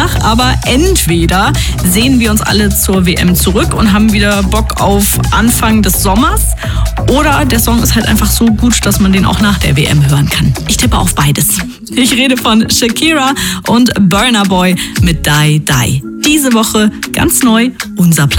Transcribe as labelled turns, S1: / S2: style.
S1: nach, aber entweder sehen wir uns alle zur WM zurück und haben wieder Bock auf Anfang des Sommers, oder der Song ist halt einfach so gut, dass man den auch nach der WM hören kann. Ich tippe auf beides. Ich rede von Shakira und Burna Boy mit Die Die. Diese Woche ganz neu unser Platz